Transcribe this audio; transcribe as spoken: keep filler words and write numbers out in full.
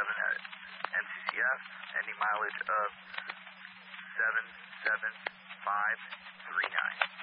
seven at M C C F, ending mileage of seven seven five three nine.